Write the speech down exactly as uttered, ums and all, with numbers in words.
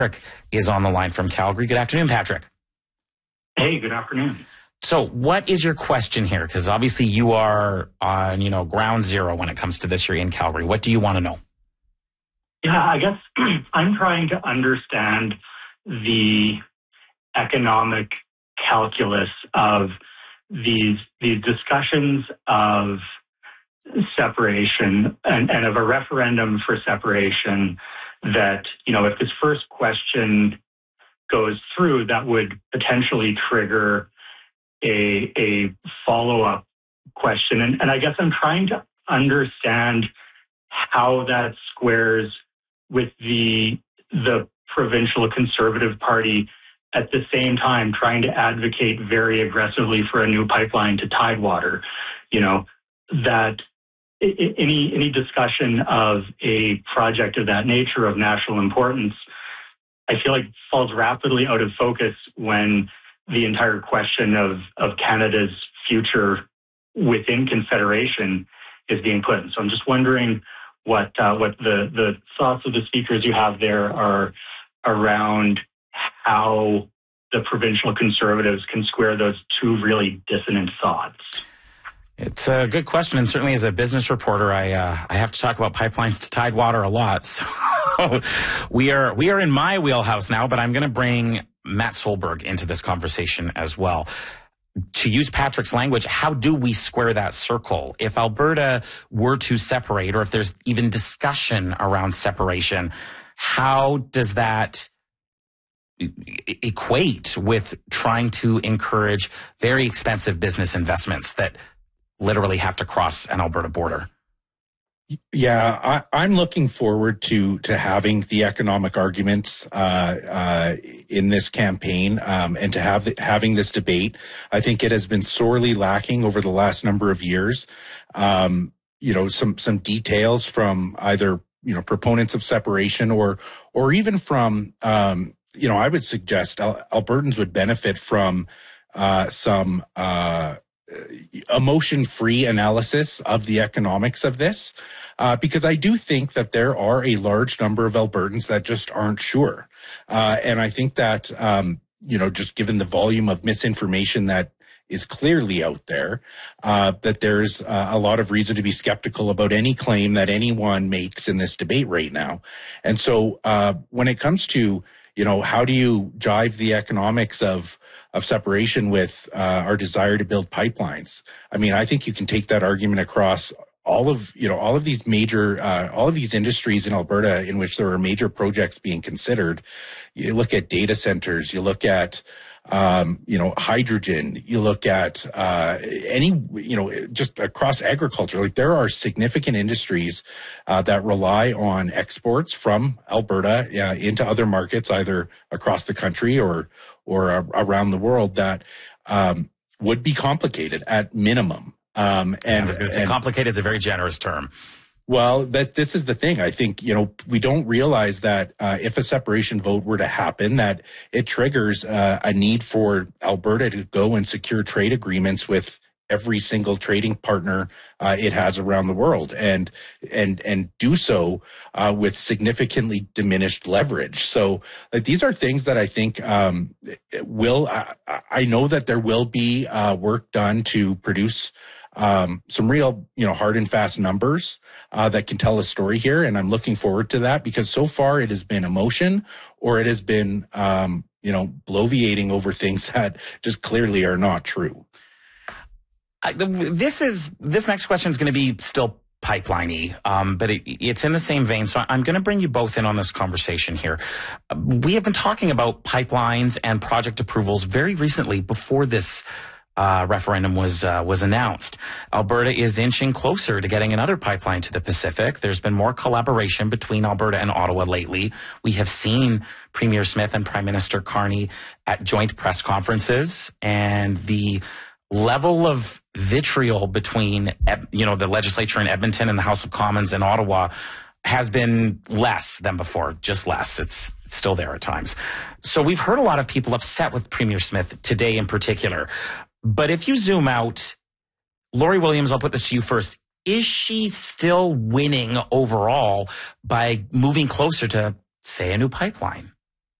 Patrick is on the line from Calgary. Good afternoon, Patrick. Hey, good afternoon. So what is your question here? Because obviously you are on, you know, ground zero when it comes to this. You're in Calgary. What do you want to know? Yeah, I guess I'm trying to understand the economic calculus of these these discussions of separation and, and of a referendum for separation that, you know, if this first question goes through, that would potentially trigger a, a follow-up question. And, and I guess I'm trying to understand how that squares with the the provincial Conservative Party at the same time trying to advocate very aggressively for a new pipeline to Tidewater. You know, that any any discussion of a project of that nature, of national importance, I feel like falls rapidly out of focus when the entire question of, of Canada's future within Confederation is being put. And so I'm just wondering what uh, what the, the thoughts of the speakers you have there are around how the provincial Conservatives can square those two really dissonant thoughts. It's a good question, and certainly as a business reporter, I uh, I have to talk about pipelines to Tidewater a lot. So we are we are in my wheelhouse now, but I'm going to bring Matt Solberg into this conversation as well. To use Patrick's language, how do we square that circle? If Alberta were to separate, or if there's even discussion around separation, how does that equate with trying to encourage very expensive business investments that literally have to cross an Alberta border? Yeah, I, I'm looking forward to to having the economic arguments uh, uh, in this campaign um, and to have the, having this debate. I think it has been sorely lacking over the last number of years. Um, you know, some some details from either you know proponents of separation or or even from um, you know I would suggest Al- Albertans would benefit from uh, some. Uh, emotion-free analysis of the economics of this, uh, because I do think that there are a large number of Albertans that just aren't sure. Uh, and I think that, um, you know, just given the volume of misinformation that is clearly out there, uh, that there's uh, a lot of reason to be skeptical about any claim that anyone makes in this debate right now. And so uh, when it comes to, you know, how do you jive the economics of of separation with uh, our desire to build pipelines? I mean, I think you can take that argument across all of, you know, all of these major, uh, all of these industries in Alberta in which there are major projects being considered. You look at data centers, you look at, um, you know, hydrogen, you look at uh, any, you know, just across agriculture. Like there are significant industries uh, that rely on exports from Alberta uh, into other markets, either across the country or or uh, around the world, that um, would be complicated at minimum. Um, and I was going to say, and, complicated is a very generous term. Well, that this is the thing. I think, you know, we don't realize that uh, if a separation vote were to happen, that it triggers uh, a need for Alberta to go and secure trade agreements with every single trading partner uh, it has around the world, and and and do so uh, with significantly diminished leverage. So like, these are things that I think um, will. I, I know that there will be uh, work done to produce um, some real, you know, hard and fast numbers uh, that can tell a story here, and I'm looking forward to that, because so far it has been emotion, or it has been um, you know bloviating over things that just clearly are not true. I, this is this next question is going to be still pipeline-y, um, but it, it's in the same vein. So I'm going to bring you both in on this conversation here. We have been talking about pipelines and project approvals very recently before this uh, referendum was uh, was announced. Alberta is inching closer to getting another pipeline to the Pacific. There's been more collaboration between Alberta and Ottawa lately. We have seen Premier Smith and Prime Minister Carney at joint press conferences, and the level of vitriol between, you know, the legislature in Edmonton and the House of Commons in Ottawa has been less than before, just less. It's, it's still there at times. So we've heard a lot of people upset with Premier Smith today in particular. But if you zoom out, Lori Williams, I'll put this to you first. Is she still winning overall by moving closer to, say, a new pipeline?